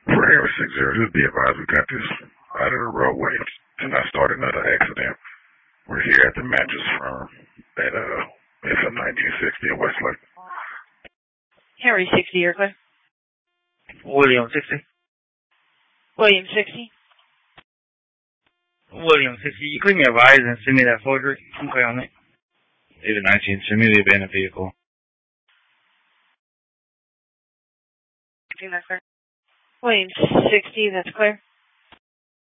For Area 60, just be advised we got this out of the roadway and I started another accident. We're here at the mattress firm at it's a 1960 in Westlake. Harry 60, you're clear. William 60. William 60. William 60. You clean me advise and send me that forgery. I'm clear on it. David 19, send me the abandoned vehicle. William 60, that's clear.